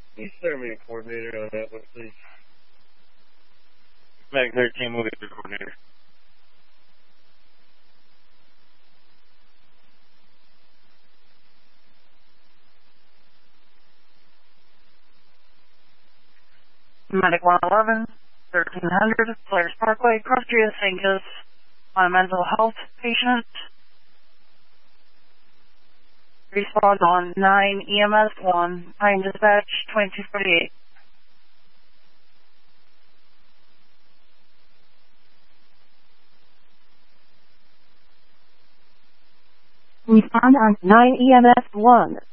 Please send me a coordinator on that one, please. Medic 13 will get the coordinator. Medic 111, 1300, Players Parkway, Cross Street, St. Kitts, on a mental health patient. Respond on 9 EMS 1, Pine Dispatch 2248. Respond on 9 EMS 1.